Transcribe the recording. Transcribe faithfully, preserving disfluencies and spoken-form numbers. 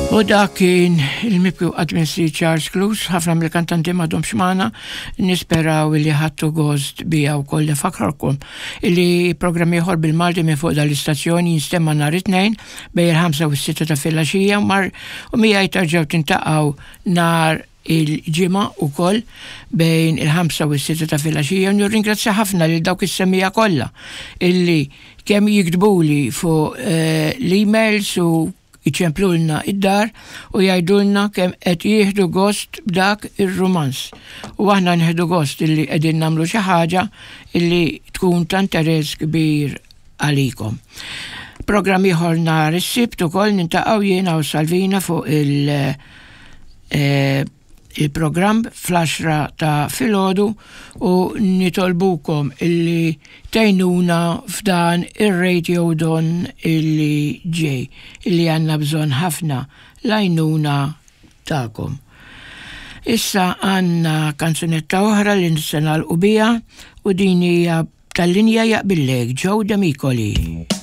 U dak kien il-mibku għadmissi Charles Clues, ħafna mill-kantanti madhom xmana, nisperaw li ħattu gost bija u koll fakrarkom illi programmi ieħor bil-Malti minn fuq dal-istazzjoni jinstemma nhar it-tnejn bejn il-ħamsa u s-sitta ta' filgħaxija mar u mija jtarġgħu tintaqgħu nhar il-ġimgħa ukoll bejn il-ħamsa u s-sitta ta' filgħaxija. Nirringrazzja ħafna lil dawk is-semmija kollha illi kemm jiktbuli fuq uh, l-emails u iċemplulna id-dar u jgħidulna kemm qed jieħdu gost b'dak ir-rumans. U aħna nħedu gost illi qegħdin nagħmlu xi ħaġa illi tkun ta' interess kbir għalikom. Programm ieħor nhar is-sibt ukoll nintaqgħu jiena u Salvina fuq il- eh, il-programm fl-għaxra ta' filgħodu u nitolbukom illi tgħinuna f'dan ir-radio don illi ġej illi għandna bżonn ħafna l-għajnuna tagħkom. Issa għandna kanzunetta oħra li nista' nagħlqu biha u din hija tal-linja jaqbillek Joe D'Amicoli.